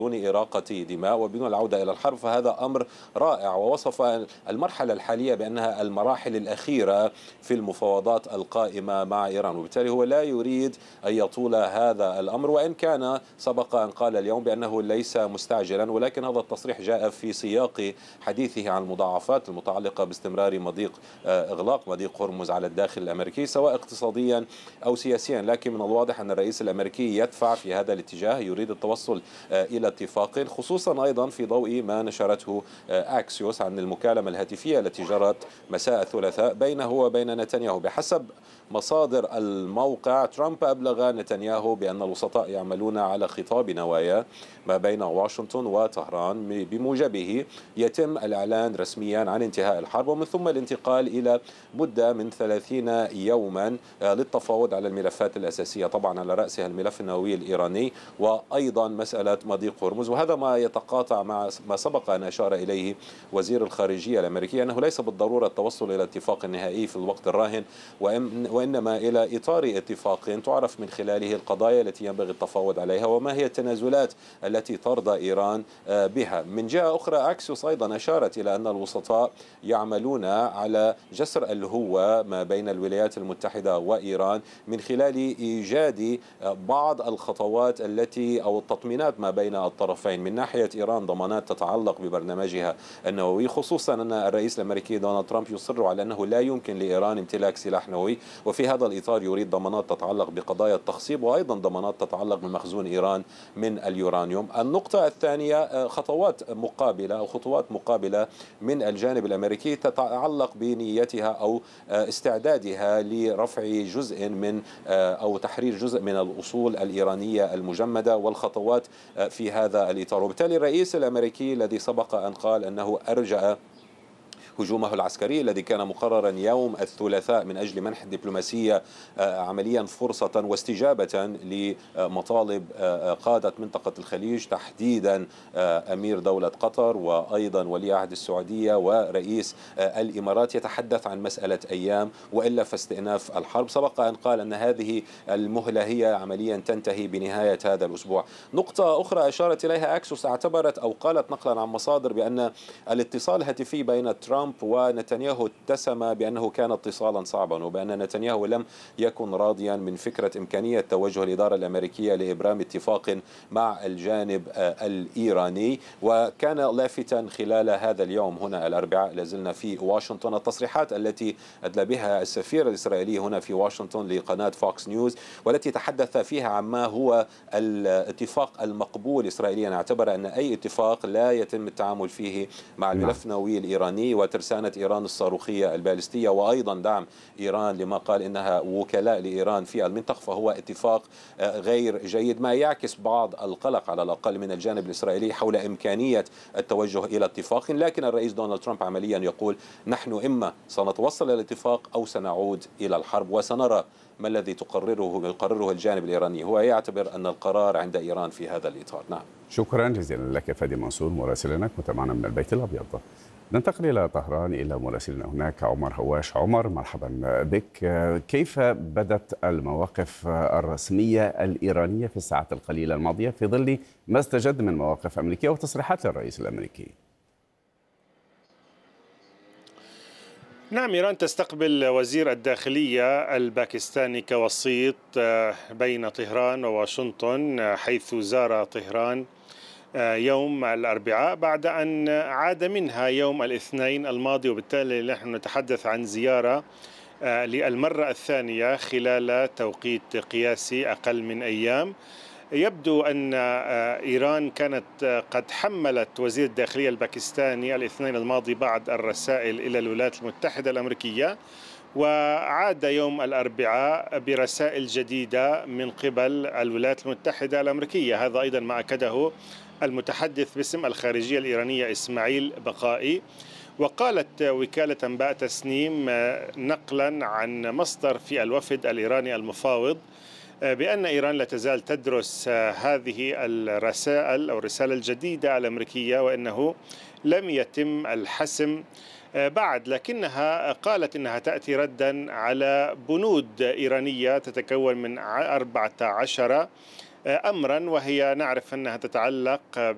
بدون إراقة دماء وبدون العودة إلى الحرب، فهذا أمر رائع. ووصف المرحلة الحالية بأنها المراحل الأخيرة في المفاوضات القائمة مع إيران، وبالتالي هو لا يريد أن يطول هذا الأمر، وإن كان سبق أن قال اليوم بأنه ليس مستعجلا، ولكن هذا التصريح جاء في سياق حديثه عن المضاعفات المتعلقة باستمرار إغلاق مضيق هرمز على الداخل الأمريكي سواء اقتصاديا أو سياسيا. لكن من الواضح أن الرئيس الأمريكي يدفع في هذا الاتجاه، يريد التوصل إلى اتفاق، خصوصا أيضا في ضوء ما نشرته أكسيوس عن المكالمة الهاتفية التي جرت مساء الثلاثاء بينه وبين نتنياهو. بحسب مصادر الموقع، ترامب أبلغ نتنياهو بأن الوسطاء يعملون على خطاب نوايا ما بين واشنطن وطهران بموجبه يتم الإعلان رسميا عن انتهاء الحرب، ومن ثم الانتقال إلى مدة من 30 يوما للتفاوض على الملفات الأساسية، طبعا على رأسها الملف النووي الإيراني وأيضا مسألة مضيق هرمز. وهذا ما يتقاطع مع ما سبق أن أشار إليه وزير الخارجية الأمريكي، أنه ليس بالضرورة التوصل إلى اتفاق نهائي في الوقت الراهن، وإنما إلى إطار اتفاق تعرف من خلاله القضايا التي ينبغي التفاوض عليها وما هي التنازلات التي ترضى إيران بها. من جهة أخرى، أكسيوس أيضا أشارت إلى أن الوسطاء يعملون على جسر الهوة ما بين الولايات المتحدة وإيران من خلال إيجاد بعض الخطوات التي أو التطمينات ما بين الطرفين. من ناحية إيران ضمانات تتعلق ببرنامجها النووي، خصوصا أن الرئيس الأمريكي دونالد ترامب يصر على أنه لا يمكن لإيران امتلاك سلاح نووي، وفي هذا الإطار يريد ضمانات تتعلق بقضايا التخصيب وأيضا ضمانات تتعلق بمخزون إيران من اليورانيوم. النقطة الثانية خطوات مقابلة من الجانب الأمريكي تتعلق بنيتها أو استعدادها لرفع جزء من أو تحرير جزء من الأصول الإيرانية المجمدة والخطوات في هذا الإطار. وبالتالي الرئيس الأمريكي الذي سبق أن قال أنه أرجأ هجومه العسكري الذي كان مقررا يوم الثلاثاء من أجل منح الدبلوماسية عمليا فرصة واستجابة لمطالب قادة منطقة الخليج، تحديدا أمير دولة قطر وأيضا ولي عهد السعودية ورئيس الإمارات، يتحدث عن مسألة أيام وإلا فاستئناف الحرب. سبق أن قال أن هذه المهلة هي عمليا تنتهي بنهاية هذا الأسبوع. نقطة أخرى أشارت إليها أكسوس، اعتبرت أو قالت نقلا عن مصادر بأن الاتصال الهاتفي بين ترامب ونتنياهو اتسم بأنه كان اتصالا صعبا، وبأن نتنياهو لم يكن راضيا من فكرة إمكانية توجه الإدارة الأمريكية لإبرام اتفاق مع الجانب الإيراني. وكان لافتا خلال هذا اليوم هنا الأربعاء، لازلنا في واشنطن، التصريحات التي أدلى بها السفير الإسرائيلي هنا في واشنطن لقناة فوكس نيوز، والتي تحدث فيها عما هو الاتفاق المقبول إسرائيليا. اعتبر أن أي اتفاق لا يتم التعامل فيه مع الملف النووي الإيراني وترسانة إيران الصاروخية البالستية وأيضا دعم إيران لما قال إنها وكلاء لإيران في المنطقة، فهو اتفاق غير جيد، ما يعكس بعض القلق على الأقل من الجانب الإسرائيلي حول إمكانية التوجه إلى اتفاق. لكن الرئيس دونالد ترامب عمليا يقول نحن إما سنتوصل إلى الاتفاق أو سنعود إلى الحرب، وسنرى ما الذي يقرره الجانب الإيراني. هو يعتبر أن القرار عند إيران في هذا الإطار. نعم، شكرا جزيلا لك فادي منصور مراسلنا كنت معنا من البيت الأبيض. ننتقل إلى طهران إلى مراسلنا هناك عمر هواش. عمر، مرحبا بك. كيف بدت المواقف الرسمية الإيرانية في الساعات القليلة الماضية في ظل ما استجد من مواقف أمريكية وتصريحات الرئيس الأمريكي؟ نعم، إيران تستقبل وزير الداخلية الباكستاني كوسيط بين طهران وواشنطن، حيث زار طهران يوم الأربعاء بعد أن عاد منها يوم الاثنين الماضي، وبالتالي نحن نتحدث عن زيارة للمرة الثانية خلال توقيت قياسي أقل من أيام. يبدو أن إيران كانت قد حملت وزير الداخلية الباكستاني الاثنين الماضي بعض الرسائل إلى الولايات المتحدة الأمريكية، وعاد يوم الأربعاء برسائل جديدة من قبل الولايات المتحدة الأمريكية. هذا أيضا ما أكده المتحدث باسم الخارجية الإيرانية إسماعيل بقائي. وقالت وكالة أنباء تسنيم نقلا عن مصدر في الوفد الإيراني المفاوض بأن إيران لا تزال تدرس هذه الرسائل أو الرسالة الجديدة الأمريكية، وأنه لم يتم الحسم بعد، لكنها قالت أنها تأتي ردا على بنود إيرانية تتكون من 14 أمرا، وهي نعرف أنها تتعلق